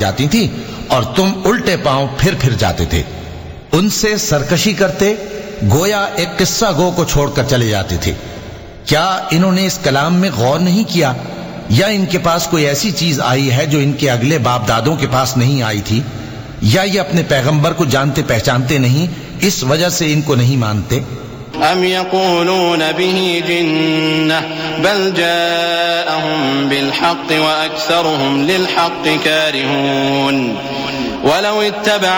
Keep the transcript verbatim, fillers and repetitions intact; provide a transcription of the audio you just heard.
जाती थी और तुम उल्टे पांव फिर फिर जाते थे। उनसे सरकशी करते, गोया एक किस्सा गो को छोड़कर चले जाते थे। क्या इन्होंने इस कलाम में गौर नहीं किया, या इनके पास कोई ऐसी चीज आई है जो इनके अगले बाप दादों के पास नहीं आई थी, या ये अपने पैगंबर को जानते पहचानते नहीं, इस वजह से इनको नहीं मानते। अम यक़ूलून बिही जिन्नह बल जाअहुम बिल हक़्क़ि व अक्सरुहुम लिल हक़्क़ि कारिहून वलौ इत्तबअ